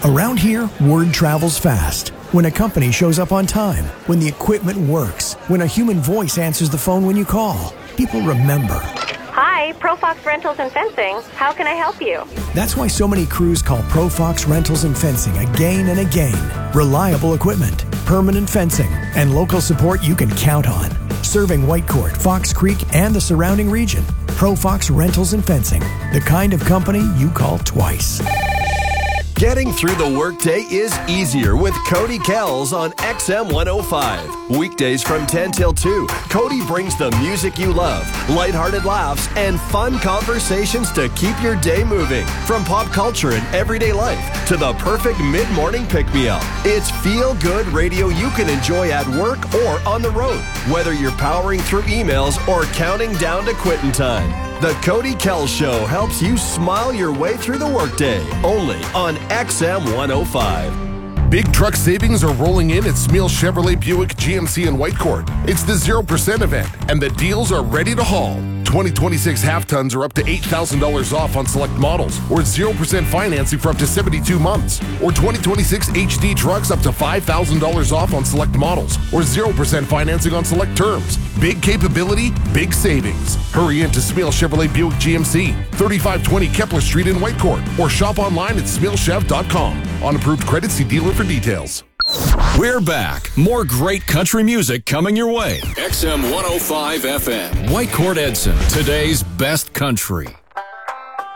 Around here, word travels fast. When a company shows up on time, when the equipment works, when a human voice answers the phone when you call, people remember. Hi, ProFox Rentals and Fencing. How can I help you? That's why so many crews call ProFox Rentals and Fencing again and again. Reliable equipment, permanent fencing, and local support you can count on. Serving Whitecourt, Fox Creek, and the surrounding region. ProFox Rentals and Fencing, the kind of company you call twice. Getting through the workday is easier with Cody Kells on XM 105. Weekdays from 10 till 2, Cody brings the music you love, lighthearted laughs, and fun conversations to keep your day moving. From pop culture and everyday life to the perfect mid-morning pick-me-up. It's feel-good radio you can enjoy at work or on the road, whether you're powering through emails or counting down to quitting time. The Cody Kells Show helps you smile your way through the workday, only on XM 105. Big truck savings are rolling in at Smil Chevrolet Buick GMC in Whitecourt. It's the 0% event, and the deals are ready to haul. 2026 half-tons are up to $8,000 off on select models, or 0% financing for up to 72 months. Or 2026 HD trucks up to $5,000 off on select models, or 0% financing on select terms. Big capability, big savings. Hurry in to Smil Chevrolet Buick GMC, 3520 Kepler Street in Whitecourt, or shop online at smilchev.com. On approved credit, see dealer for details. We're back. More great country music coming your way. XM 105 FM. Whitecourt Edson, today's best country.